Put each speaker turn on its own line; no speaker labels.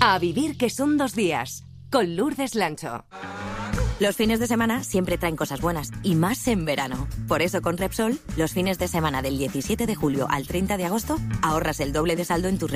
A vivir que son 2 días, con Lourdes Lancho.
Los fines de semana siempre traen cosas buenas, y más en verano. Por eso con Repsol, los fines de semana del 17 de julio al 30 de agosto, ahorras el doble de saldo en tus